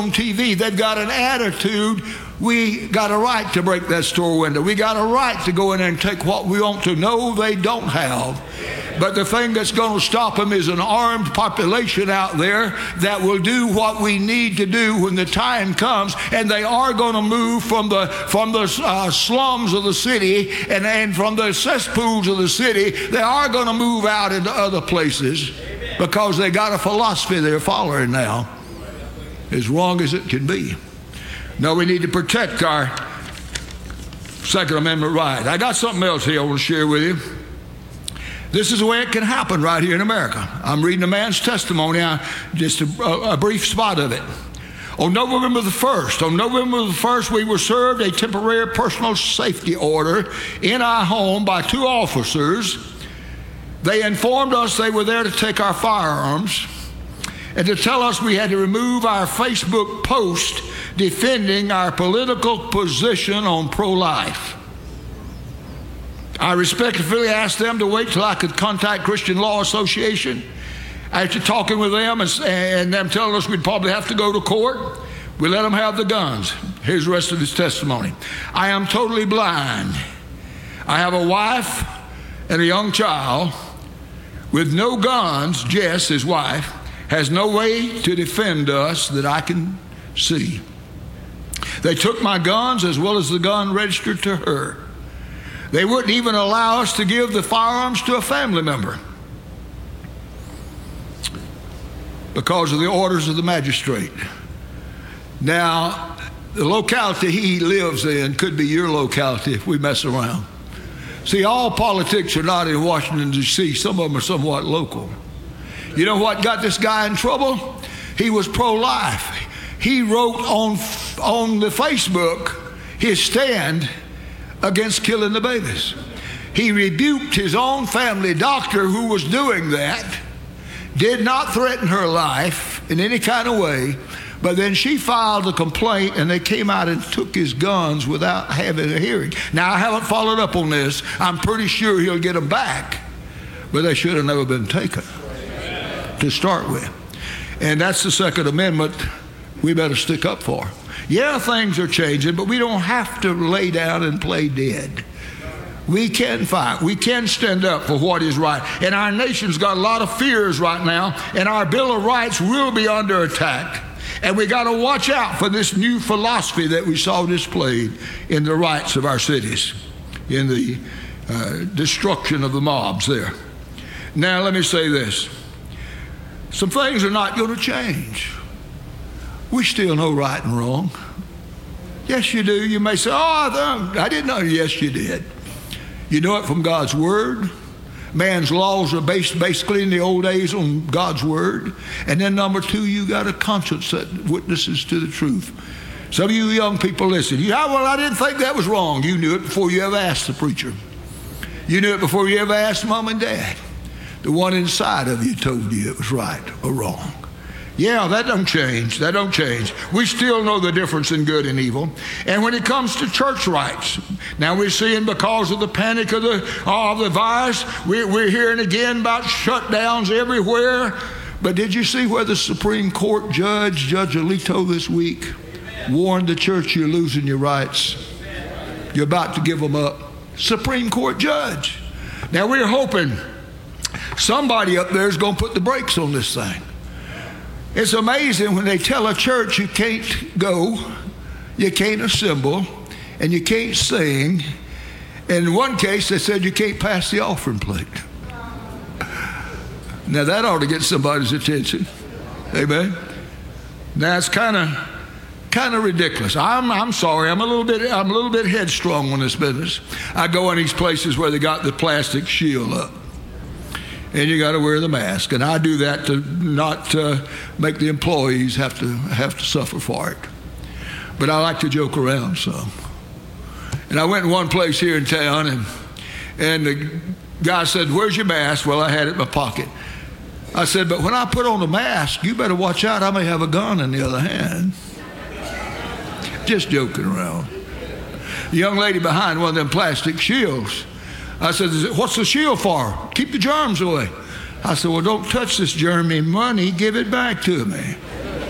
on TV. They've got an attitude. We got a right to break that store window. We got a right to go in there and take what we want to. No, they don't have. But the thing that's going to stop them is an armed population out there that will do what we need to do when the time comes. And they are going to move from the slums of the city and from the cesspools of the city. They are going to move out into other places because they got a philosophy they're following now, as wrong as it can be. No, we need to protect our Second Amendment right. I got something else here I want to share with you. This is the way it can happen right here in America. I'm reading a man's testimony, just a brief spot of it. On November the 1st, we were served a temporary personal safety order in our home by 2 officers. They informed us they were there to take our firearms and to tell us we had to remove our Facebook post defending our political position on pro-life. I respectfully asked them to wait till I could contact Christian Law Association. After talking with them and them telling us we'd probably have to go to court, we let them have the guns. Here's the rest of his testimony. I am totally blind. I have a wife and a young child with no guns. Jess, his wife, has no way to defend us that I can see. They took my guns as well as the gun registered to her. They wouldn't even allow us to give the firearms to a family member because of the orders of the magistrate. Now, the locality he lives in could be your locality if we mess around. See, all politics are not in Washington, D.C. Some of them are somewhat local. You know what got this guy in trouble? He was pro-life. He wrote on the Facebook his stand against killing the babies. He rebuked his own family doctor who was doing that, did not threaten her life in any kind of way, but then she filed a complaint and they came out and took his guns without having a hearing. Now, I haven't followed up on this. I'm pretty sure he'll get them back, but they should have never been taken to start with. And that's the Second Amendment we better stick up for. Yeah, things are changing, but we don't have to lay down and play dead. We can fight. We can stand up for what is right. And our nation's got a lot of fears right now, and our Bill of Rights will be under attack. And we got to watch out for this new philosophy that we saw displayed in the rights of our cities, in the destruction of the mobs there. Now, let me say this. Some things are not going to change. We still know right and wrong. Yes, you do. You may say, oh, I didn't know. Yes, you did. You know it from God's Word. Man's laws are based basically in the old days on God's Word. And then number 2, you got a conscience that witnesses to the truth. Some of you young people listen. Well, I didn't think that was wrong. You knew it before you ever asked the preacher. You knew it before you ever asked Mom and Dad. The one inside of you told you it was right or wrong. Yeah, that don't change. That don't change. We still know the difference in good and evil. And when it comes to church rights, now we're seeing because of the panic of the virus, we're hearing again about shutdowns everywhere. But did you see where the Supreme Court Judge Alito this week warned the church you're losing your rights? You're about to give them up. Supreme Court Judge. Now we're hoping somebody up there is going to put the brakes on this thing. It's amazing when they tell a church you can't go, you can't assemble, and you can't sing. In one case, they said you can't pass the offering plate. Now that ought to get somebody's attention. Amen. Now it's kind of ridiculous. I'm sorry. I'm a little bit headstrong on this business. I go in these places where they got the plastic shield up. And you got to wear the mask, and I do that to not make the employees have to suffer for it. But I like to joke around some. And I went in one place here in town, and the guy said, "Where's your mask?" Well, I had it in my pocket. I said, "But when I put on the mask, you better watch out. I may have a gun in the other hand." Just joking around. The young lady behind one of them plastic shields. I said, "What's the shield for?" "Keep the germs away." I said, "Well, don't touch this germy money. Give it back to me."